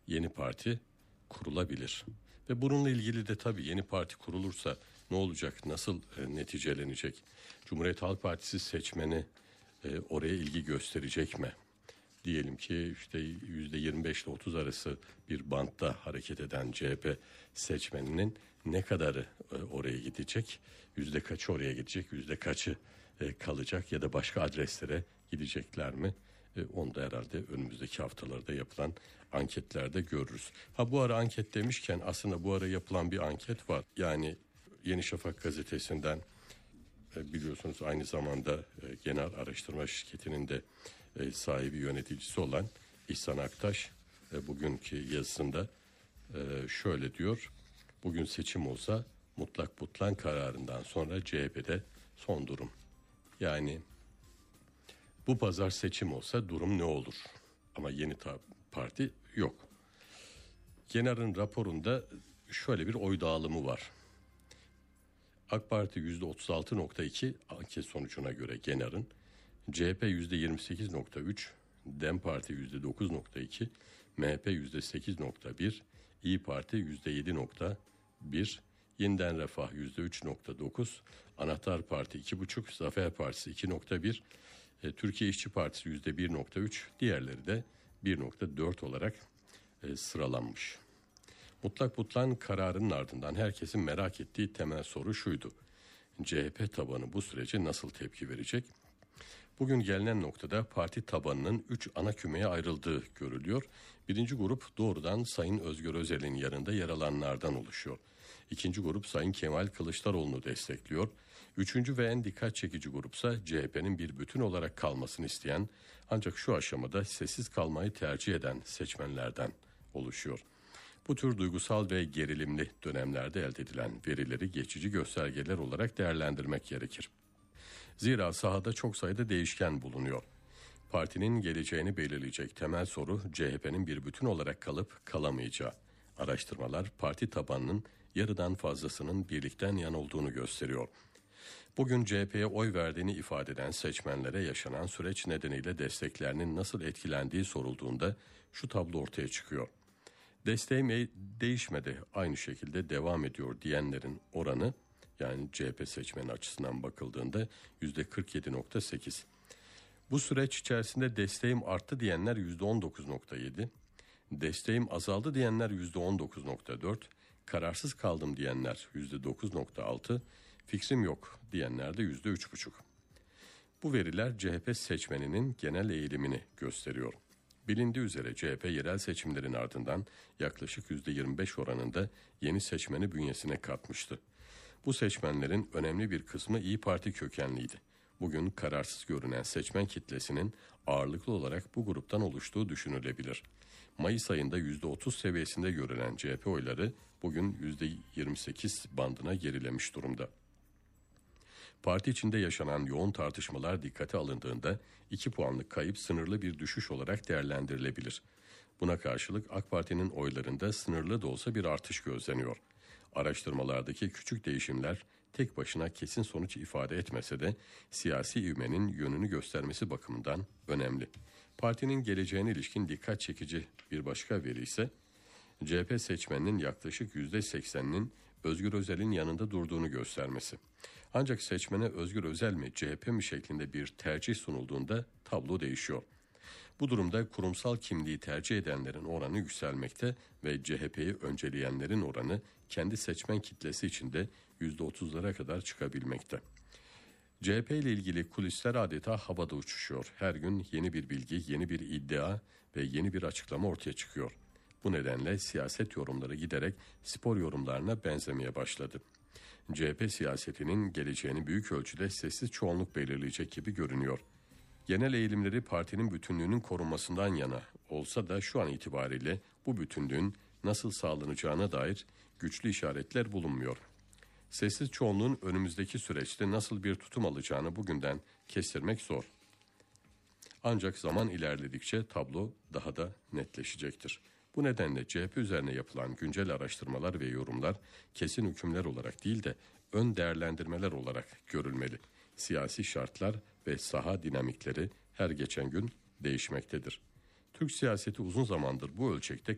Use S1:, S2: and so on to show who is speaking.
S1: yeni parti kurulabilir. Ve bununla ilgili de tabii yeni parti kurulursa ne olacak, nasıl neticelenecek? Cumhuriyet Halk Partisi seçmeni oraya ilgi gösterecek mi? Diyelim ki işte %25 ile 30 arası bir bantta hareket eden CHP seçmeninin ne kadarı oraya gidecek? Yüzde kaçı oraya gidecek? Yüzde kaçı kalacak ya da başka adreslere gidecekler mi? Onu da herhalde önümüzdeki haftalarda yapılan anketlerde görürüz. Bu ara anket demişken aslında bu ara yapılan bir anket var. Yani Yeni Şafak gazetesinden biliyorsunuz aynı zamanda genel araştırma şirketinin de sahibi yöneticisi olan İhsan Aktaş bugünkü yazısında şöyle diyor. Bugün seçim olsa mutlak butlan kararından sonra CHP'de son durum. Yani bu pazar seçim olsa durum ne olur? Ama yeni parti yok. Genel'in raporunda şöyle bir oy dağılımı var. AK Parti %36.2 anket sonucuna göre Genel'in, CHP %28.3, DEM Parti %9.2, MHP %8.1, İYİ Parti %7.1, Yeniden Refah %3.9, Anahtar Parti 2.5, Zafer Partisi 2.1, Türkiye İşçi Partisi %1.3, diğerleri de 1.4 olarak sıralanmış. Mutlak butlan kararının ardından herkesin merak ettiği temel soru şuydu. CHP tabanı bu sürece nasıl tepki verecek? Bugün gelinen noktada parti tabanının 3 ana kümeye ayrıldığı görülüyor. Birinci grup doğrudan Sayın Özgür Özel'in yanında yer alanlardan oluşuyor. İkinci grup Sayın Kemal Kılıçdaroğlu'nu destekliyor. Üçüncü ve en dikkat çekici grupsa CHP'nin bir bütün olarak kalmasını isteyen ancak şu aşamada sessiz kalmayı tercih eden seçmenlerden oluşuyor. Bu tür duygusal ve gerilimli dönemlerde elde edilen verileri geçici göstergeler olarak değerlendirmek gerekir. Zira sahada çok sayıda değişken bulunuyor. Partinin geleceğini belirleyecek temel soru CHP'nin bir bütün olarak kalıp kalamayacağı. Araştırmalar parti tabanının yarıdan fazlasının birlikten yan olduğunu gösteriyor. Bugün CHP'ye oy verdiğini ifade eden seçmenlere yaşanan süreç nedeniyle desteklerinin nasıl etkilendiği sorulduğunda şu tablo ortaya çıkıyor. Desteğim değişmedi, aynı şekilde devam ediyor diyenlerin oranı, yani CHP seçmeni açısından bakıldığında %47.8. Bu süreç içerisinde desteğim arttı diyenler %19.7, desteğim azaldı diyenler %19.4, kararsız kaldım diyenler %9.6, fikrim yok diyenler de %3.5. Bu veriler CHP seçmeninin genel eğilimini gösteriyor. Bilindiği üzere CHP yerel seçimlerin ardından yaklaşık %25 oranında yeni seçmeni bünyesine katmıştı. Bu seçmenlerin önemli bir kısmı İYİ Parti kökenliydi. Bugün kararsız görünen seçmen kitlesinin ağırlıklı olarak bu gruptan oluştuğu düşünülebilir. Mayıs ayında %30 seviyesinde görülen CHP oyları bugün %28 bandına gerilemiş durumda. Parti içinde yaşanan yoğun tartışmalar dikkate alındığında 2 puanlık kayıp sınırlı bir düşüş olarak değerlendirilebilir. Buna karşılık AK Parti'nin oylarında sınırlı da olsa bir artış gözleniyor. Araştırmalardaki küçük değişimler tek başına kesin sonuç ifade etmese de siyasi ivmenin yönünü göstermesi bakımından önemli. Partinin geleceğine ilişkin dikkat çekici bir başka veri ise CHP seçmeninin yaklaşık %80'inin Özgür Özel'in yanında durduğunu göstermesi. Ancak seçmene Özgür Özel mi CHP mi şeklinde bir tercih sunulduğunda tablo değişiyor. Bu durumda kurumsal kimliği tercih edenlerin oranı yükselmekte ve CHP'yi önceleyenlerin oranı kendi seçmen kitlesi içinde %30'lara kadar çıkabilmekte. CHP ile ilgili kulisler adeta havada uçuşuyor. Her gün yeni bir bilgi, yeni bir iddia ve yeni bir açıklama ortaya çıkıyor. Bu nedenle siyaset yorumları giderek spor yorumlarına benzemeye başladı. CHP siyasetinin geleceğini büyük ölçüde sessiz çoğunluk belirleyecek gibi görünüyor. Genel eğilimleri partinin bütünlüğünün korunmasından yana olsa da şu an itibariyle bu bütünlüğün nasıl sağlanacağına dair güçlü işaretler bulunmuyor. Sessiz çoğunluğun önümüzdeki süreçte nasıl bir tutum alacağını bugünden kestirmek zor. Ancak zaman ilerledikçe tablo daha da netleşecektir. Bu nedenle CHP üzerine yapılan güncel araştırmalar ve yorumlar kesin hükümler olarak değil de ön değerlendirmeler olarak görülmeli. Siyasi şartlar ve saha dinamikleri her geçen gün değişmektedir. Türk siyaseti uzun zamandır bu ölçekte